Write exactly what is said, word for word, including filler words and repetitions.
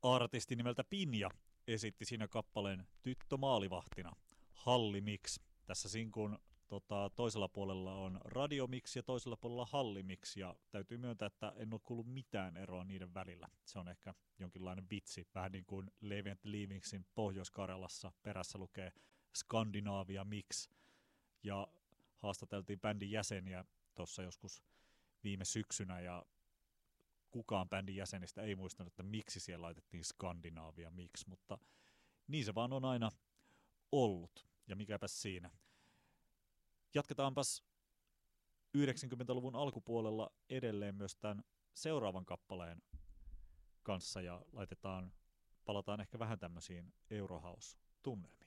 Artisti nimeltä Pinja esitti siinä kappaleen Tyttö maalivahtina. Halli Mix. Tässä sinkun tota, toisella puolella on Radio Mix ja toisella puolella Halli Mix. Ja täytyy myöntää, että en ole kuullut mitään eroa niiden välillä. Se on ehkä jonkinlainen vitsi. Vähän niin kuin Levi and the Leavingsin Pohjois-Karjalassa perässä lukee Skandinavia Mix. Ja haastateltiin bändin jäseniä tuossa joskus viime syksynä ja kukaan bändin jäsenistä ei muistanut, että miksi siellä laitettiin Skandinavia Mix, mutta niin se vaan on aina ollut. Ja mikäpäs siinä. Jatketaanpas yhdeksänkymmentäluvun alkupuolella edelleen myös tämän seuraavan kappaleen kanssa ja laitetaan, palataan ehkä vähän tämmöisiin Eurohouse-tunnelmiin.